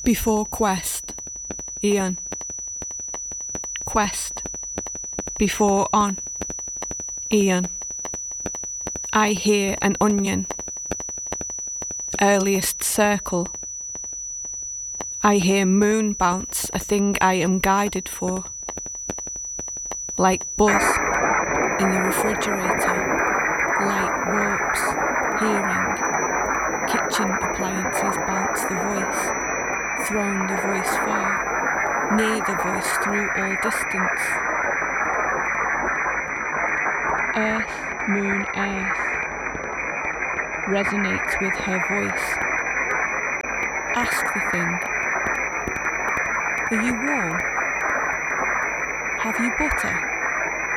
Before quest, Ian. Quest, before on, Ian. I hear an onion. Earliest circle. I hear moon bounce, a thing I am guided for. Like buzz in the refrigerator, light warps, hearing. Kitchen appliances bounce the voice, thrown the voice far, near the voice through all distance. Earth, moon, earth, resonates with her voice. Ask the thing, are you warm? Have you butter?